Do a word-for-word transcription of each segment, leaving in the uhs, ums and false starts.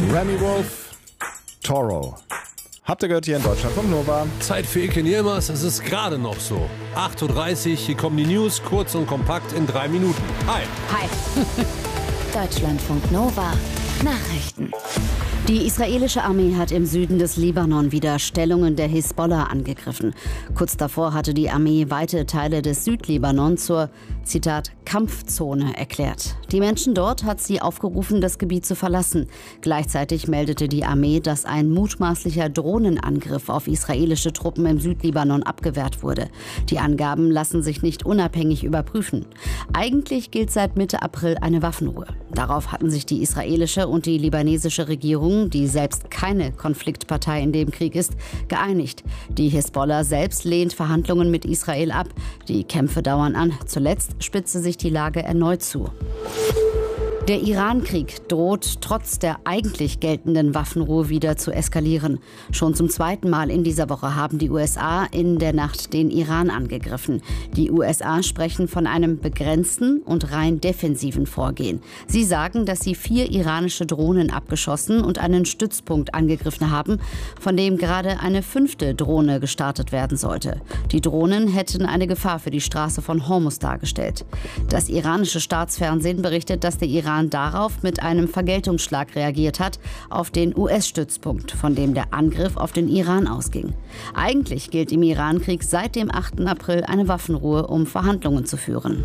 Remy Wolf, Toro. Habt ihr gehört hier in Deutschland vom Nova? Zeit für Ike Nielmers, es ist gerade noch so. acht Uhr dreißig, hier kommen die News, kurz und kompakt in drei Minuten. Hi. Hi. Deutschlandfunk Nova. Nachrichten. Die israelische Armee hat im Süden des Libanon wieder Stellungen der Hisbollah angegriffen. Kurz davor hatte die Armee weite Teile des Südlibanon zur, Zitat, Kampfzone erklärt. Die Menschen dort hat sie aufgerufen, das Gebiet zu verlassen. Gleichzeitig meldete die Armee, dass ein mutmaßlicher Drohnenangriff auf israelische Truppen im Südlibanon abgewehrt wurde. Die Angaben lassen sich nicht unabhängig überprüfen. Eigentlich gilt seit Mitte April eine Waffenruhe. Darauf hatten sich die israelische und die libanesische Regierung, die selbst keine Konfliktpartei in dem Krieg ist, geeinigt. Die Hisbollah selbst lehnt Verhandlungen mit Israel ab. Die Kämpfe dauern an. Zuletzt spitzte sich die Lage erneut zu. Der Iran-Krieg droht trotz der eigentlich geltenden Waffenruhe wieder zu eskalieren. Schon zum zweiten Mal in dieser Woche haben die U S A in der Nacht den Iran angegriffen. Die U S A sprechen von einem begrenzten und rein defensiven Vorgehen. Sie sagen, dass sie vier iranische Drohnen abgeschossen und einen Stützpunkt angegriffen haben, von dem gerade eine fünfte Drohne gestartet werden sollte. Die Drohnen hätten eine Gefahr für die Straße von Hormuz dargestellt. Das iranische Staatsfernsehen berichtet, dass der Iran darauf mit einem Vergeltungsschlag reagiert hat auf den U S-Stützpunkt, von dem der Angriff auf den Iran ausging. Eigentlich gilt im Iran-Krieg seit dem achten April eine Waffenruhe, um Verhandlungen zu führen.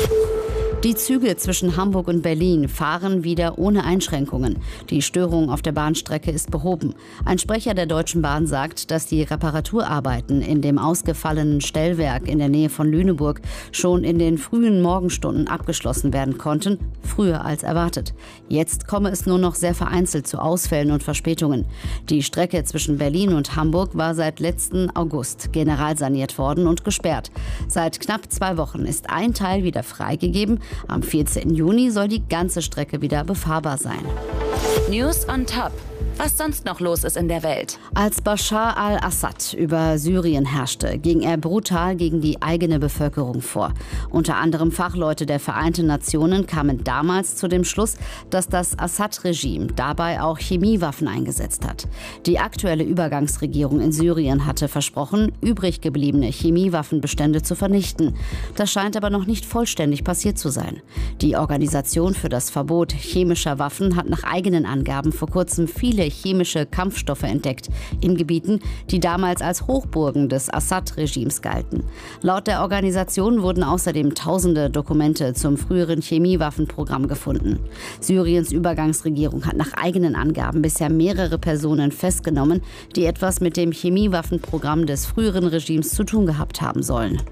Die Züge zwischen Hamburg und Berlin fahren wieder ohne Einschränkungen. Die Störung auf der Bahnstrecke ist behoben. Ein Sprecher der Deutschen Bahn sagt, dass die Reparaturarbeiten in dem ausgefallenen Stellwerk in der Nähe von Lüneburg schon in den frühen Morgenstunden abgeschlossen werden konnten, früher als erwartet. Jetzt komme es nur noch sehr vereinzelt zu Ausfällen und Verspätungen. Die Strecke zwischen Berlin und Hamburg war seit letzten August generalsaniert worden und gesperrt. Seit knapp zwei Wochen ist ein Teil wieder freigegeben. Am vierzehnten Juni soll die ganze Strecke wieder befahrbar sein. News on top. Was sonst noch los ist in der Welt. Als Bashar al-Assad über Syrien herrschte, ging er brutal gegen die eigene Bevölkerung vor. Unter anderem Fachleute der Vereinten Nationen kamen damals zu dem Schluss, dass das Assad-Regime dabei auch Chemiewaffen eingesetzt hat. Die aktuelle Übergangsregierung in Syrien hatte versprochen, übrig gebliebene Chemiewaffenbestände zu vernichten. Das scheint aber noch nicht vollständig passiert zu sein. Die Organisation für das Verbot chemischer Waffen hat nach eigenen Angaben vor kurzem viele chemische Kampfstoffe entdeckt, in Gebieten, die damals als Hochburgen des Assad-Regimes galten. Laut der Organisation wurden außerdem tausende Dokumente zum früheren Chemiewaffenprogramm gefunden. Syriens Übergangsregierung hat nach eigenen Angaben bisher mehrere Personen festgenommen, die etwas mit dem Chemiewaffenprogramm des früheren Regimes zu tun gehabt haben sollen.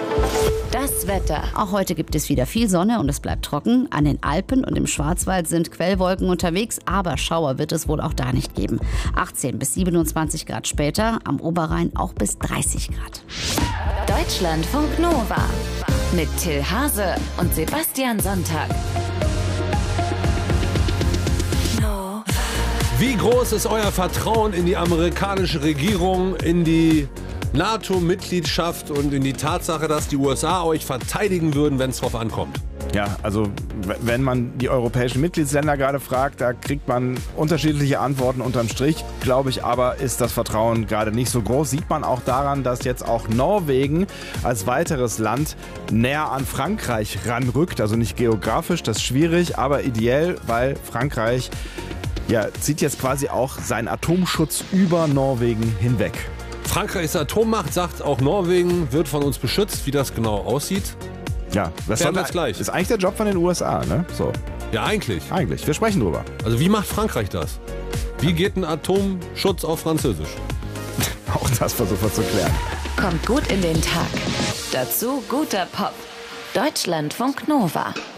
Das Wetter. Auch heute gibt es wieder viel Sonne und es bleibt trocken. An den Alpen und im Schwarzwald sind Quellwolken unterwegs, aber Schauer wird es wohl auch da nicht geben. achtzehn bis siebenundzwanzig Grad später, am Oberrhein auch bis dreißig Grad. Deutschlandfunk Nova mit Till Hase und Sebastian Sonntag. Wie groß ist euer Vertrauen in die amerikanische Regierung, in die NATO-Mitgliedschaft und in die Tatsache, dass die U S A euch verteidigen würden, wenn es drauf ankommt? Ja, also wenn man die europäischen Mitgliedsländer gerade fragt, da kriegt man unterschiedliche Antworten unterm Strich. Glaube ich aber, ist das Vertrauen gerade nicht so groß. Sieht man auch daran, dass jetzt auch Norwegen als weiteres Land näher an Frankreich ranrückt. Also nicht geografisch, das ist schwierig, aber ideell, weil Frankreich ja, zieht jetzt quasi auch seinen Atomschutz über Norwegen hinweg. Frankreichs Atommacht sagt, auch Norwegen wird von uns beschützt. Wie das genau aussieht, ja, das soll das gleich. Ist eigentlich der Job von den U S A, ne? So. Ja, eigentlich. Eigentlich. Wir sprechen drüber. Also wie macht Frankreich das? Wie geht ein Atomschutz auf Französisch? Auch das versuchen wir zu klären. Kommt gut in den Tag. Dazu guter Pop. Deutschlandfunk Nova.